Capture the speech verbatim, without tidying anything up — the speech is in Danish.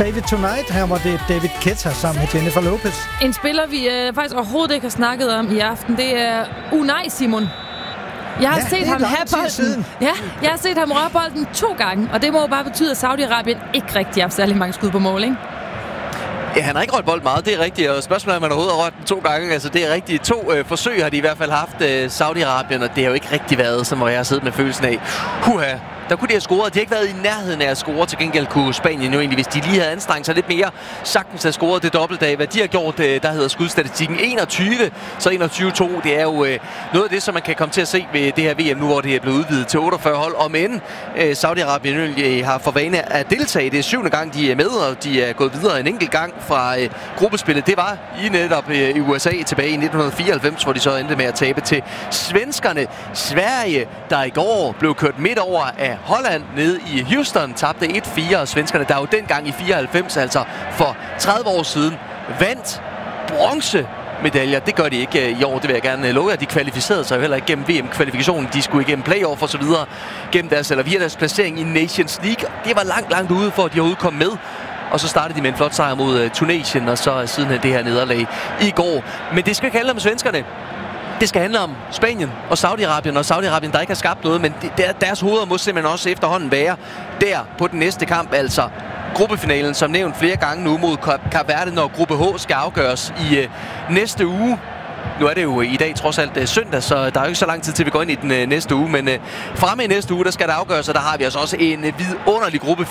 Save It Tonight. Her var det David Guetta sammen med Jennifer Lopez. En spiller, vi øh, faktisk overhovedet ikke har snakket om i aften, det er Unai Simon. Jeg har ja, set ham have bolden. Siden. Ja, jeg har set ham røre bolden to gange, og det må jo bare betyde, at Saudi-Arabien ikke rigtig har haft særlig mange skud på mål, ikke? Ja, han har ikke rørt bold meget, det er rigtigt, og spørgsmålet er, om man overhovedet har rørt den to gange. Altså, det er rigtigt. To øh, forsøg har de i hvert fald haft øh, Saudi-Arabien, og det har jo ikke rigtig været, som hvor jeg har siddet med følelsen af. Huha, der kunne de have scoret. De har ikke været i nærheden af at score. Til gengæld kunne Spanien jo egentlig, hvis de lige havde anstrengt sig lidt mere, sagtens have scoret det dobbelte af, hvad de har gjort. Øh, der hedder skudstatistikken enogtyve, så enogtyve to. Det er jo øh, noget af det, som man kan komme til at se ved det her V M nu, hvor det er blevet udvidet til otteogfyrre hold. Og men øh, Saudi-Arabien øh, har for vane at deltage. Det er syvende gang, de er med, og de er gået videre en enkelt gang fra øh, gruppespillet. Det var i netop øh, i U S A tilbage i nitten fireoghalvfems, hvor de så endte med at tabe til svenskerne. Sverige, der i går blev kørt midt over af Holland nede i Houston, tabte et fire, og svenskerne, der jo dengang i fireoghalvfems, altså for tredive år siden, vandt bronzemedaljer. Det gør de ikke i år, det vil jeg gerne love jer. De kvalificerede sig jo heller ikke gennem V M-kvalifikationen. De skulle igennem playoff og så videre, gennem deres, eller via deres placering i Nations League. Det var langt, langt ude for, at de overhovedet kom med. Og så startede de med en flot sejr mod Tunesien, og så siden det her nederlag i går. Men det skal ikke handle om svenskerne. Det skal handle om Spanien og Saudi-Arabien, og Saudi-Arabien, der ikke har skabt noget, men deres hoveder må simpelthen også efterhånden være der på den næste kamp, altså gruppefinalen, som nævnt flere gange nu mod Kap Verde, når gruppe H skal afgøres i øh, næste uge. Nu er det jo i dag trods alt øh, søndag, så der er jo ikke så lang tid til, vi går ind i den øh, næste uge, men øh, fremme i næste uge, der skal der afgøres, og der har vi altså også en øh, vidunderlig gruppe.